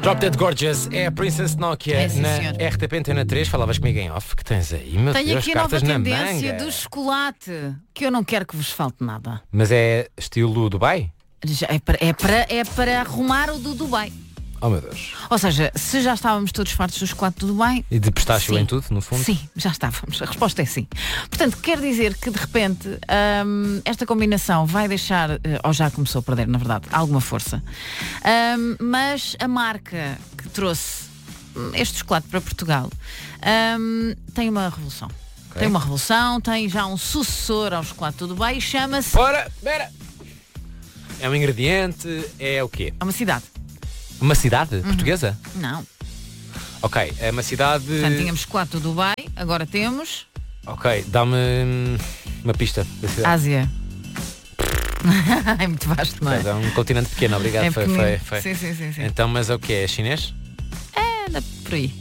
Drop Dead Gorgeous é a Princess Nokia sim, na senhor. RTP Antena 3. Falavas comigo em off. Que tens aí, meu Tenho Deus, aqui a nova cartas na tendência manga. do chocolate, que eu não quero que vos falte nada. Mas é estilo Dubai? É para arrumar o do Dubai. Oh meu Deus. Ou seja, se já estávamos todos fartos do chocolate do Dubai... E de pistácio sim. em tudo, no fundo? Sim, já estávamos. A resposta é sim. Portanto, quer dizer que de repente esta combinação vai deixar, ou já começou a perder, na verdade, alguma força. Mas a marca que trouxe este chocolate para Portugal tem uma revolução. Okay. Tem uma revolução, tem já um sucessor ao chocolate do Dubai e chama-se... Espera! É um ingrediente, é o quê? É uma cidade. Uma cidade portuguesa? Não. Ok, é uma cidade... Portanto, tínhamos chocolate do Dubai, agora temos... Ok, dá-me uma pista da cidade. Ásia. É muito vasto, não é? É um continente pequeno, obrigado. É Foi. Sim. Então, mas é o quê? É chinês? Anda por aí.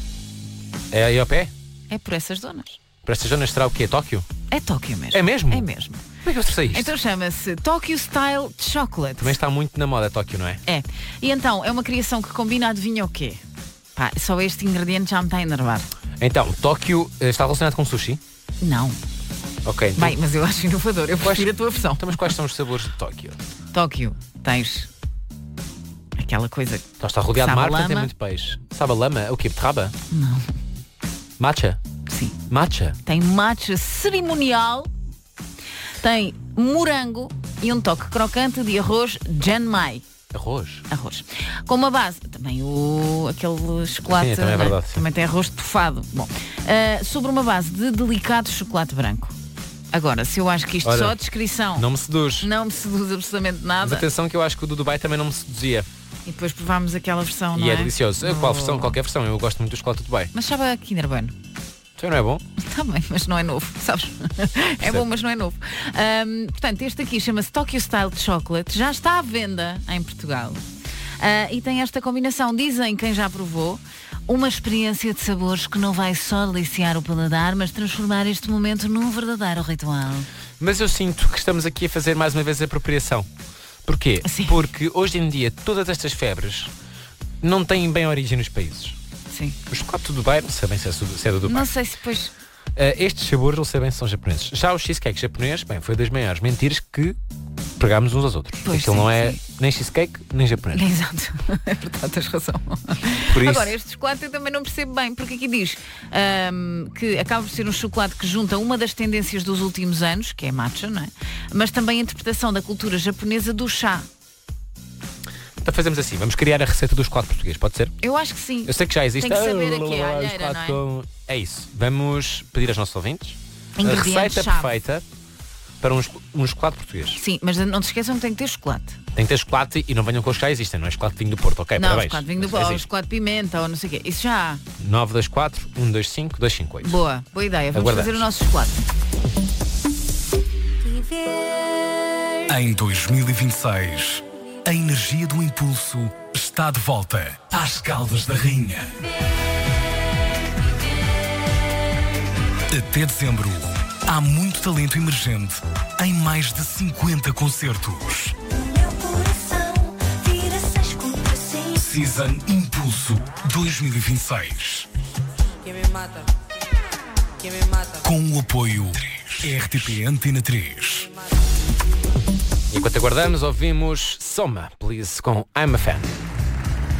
É aí ao pé? É por essas zonas. Para estas zonas será o quê? Tóquio? É Tóquio mesmo. É mesmo? É mesmo. Como é que eu sei isto? Então chama-se Tokyo Style Chocolate. Também está muito na moda Tóquio, não é? É. E então, é uma criação que combina, adivinha o quê? Pá, só este ingrediente já me está a enervar. Então, Tóquio está relacionado com sushi? Não. Ok, então, Bem, mas eu acho inovador. Eu prefiro a tua versão. então, mas quais são os sabores de Tóquio? Tóquio, tens aquela coisa... Então, está rodeado de mar, portanto tem Sabalama. muito peixe. Sabe a lama? O quê? Beterraba? Não. Matcha? Sim. Matcha? Tem matcha cerimonial, tem morango e um toque crocante de arroz Genmai. Arroz? Arroz. Com uma base, também aquele chocolate, Sim, também é não é? verdade, sim. Também tem arroz estufado. Bom, sobre uma base de delicado chocolate branco. Agora, se eu acho que isto Ora, só a descrição Não me seduz. não me seduz absolutamente Mas nada, atenção que eu acho que o do Dubai também não me seduzia. e depois provámos aquela versão, não E é? é delicioso. Qual versão? Qualquer versão. Eu gosto muito do chocolate do Dubai. Mas sabe a Kinder Bueno? Então não é bom? Está bem, mas não é novo, sabes? É bom, mas não é novo. Portanto, este aqui chama-se Tokyo Style Chocolate, já está à venda em Portugal. E tem esta combinação, dizem quem já provou, uma experiência de sabores que não vai só deliciar o paladar, mas transformar este momento num verdadeiro ritual. Mas eu sinto que estamos aqui a fazer mais uma vez a apropriação. Porquê? Sim. Porque hoje em dia todas estas febres não têm bem origem nos países. Sim. O chocolate do Dubai, não sei bem se é do Dubai. Não sei se depois... Estes sabores, não sei bem se são japoneses. Já o cheesecake japonês, bem, foi das maiores mentiras que pregámos uns aos outros. Pois Aquilo sim, não é sim. nem cheesecake, nem japonês. Exato, é verdade, tens razão. Por isso- Agora, este chocolate eu também não percebo bem, porque aqui diz que acaba por ser um chocolate que junta uma das tendências dos últimos anos, que é matcha, não é? Mas também a interpretação da cultura japonesa do chá. Então fazemos assim, vamos criar a receita do chocolate português, pode ser? Eu acho que sim. Eu sei que já existe. Tem que saber aqui a alheira, chocolate não é? com- É isso. Vamos pedir aos nossos ouvintes a Ingredientes-chave. receita perfeita para um chocolate português. Sim, mas não te esqueçam que tem que ter chocolate. Tem que ter chocolate e não venham com os que já existem, não é chocolate de vinho do Porto, ok? não, Parabéns. chocolate vinho do Mas ou existe. chocolate pimenta ou não sei o quê. Isso já há. 924 125 258. Boa ideia. Vamos Aguardamos. fazer o nosso chocolate. Em 2026, a energia do impulso está de volta às Caldas da Rainha. Até dezembro, há muito talento emergente em mais de 50 concertos. Season Impulso 2026. Com o apoio RTP Antena 3. Enquanto aguardamos, ouvimos Soma, please, com I'm a Fan.